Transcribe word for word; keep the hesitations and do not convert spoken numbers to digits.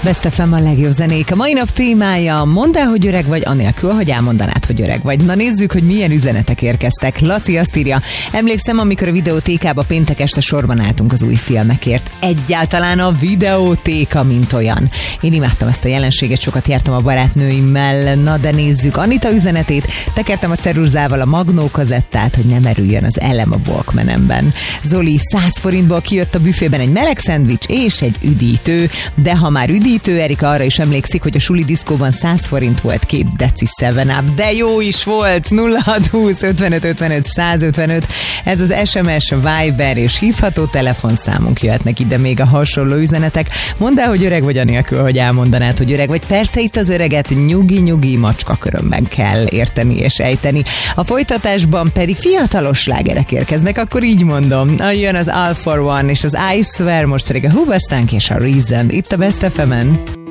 Best ef em a legjobb zenék. A mai nap témája: mondd el, hogy öreg vagy, anélkül, hogy elmondanád, hogy öreg vagy. Na nézzük, hogy milyen üzenetek érkeztek. Laci azt írja: emlékszem, amikor a videótékába péntek este sorban álltunk az új filmekért. Egyáltalán a videótéka, mint olyan. Én imádtam ezt a jelenséget, sokat jártam a barátnőimmel. Na de nézzük Anita üzenetét. Tekertem a ceruzával a Magnó kazettát, hogy nem erüljön az elem a Walkmanemben. Zoli: száz forintból kijött a büfében egy meleg szendvics és egy üdítő, de ha már üdítő, Erika arra is emlékszik, hogy a suli diszkóban száz forint volt két deci seven up, de jó is volt. Nulla hat húsz ötvenöt ötvenöt százötvenöt, ez az es em es, Viber és hívható telefonszámunk. Jöhetnek ide még a hasonló üzenetek. Mondd el, hogy öreg vagy, anélkül, hogy elmondanád, hogy öreg vagy. Persze itt az öreget nyugi-nyugi macska körömben kell érteni és ejteni. A folytatásban pedig fiatalos slágerek érkeznek, akkor így mondom. Jön az All for One és az I Swear, most pedig a Hoobastank és a Reason itt a Best ef emen.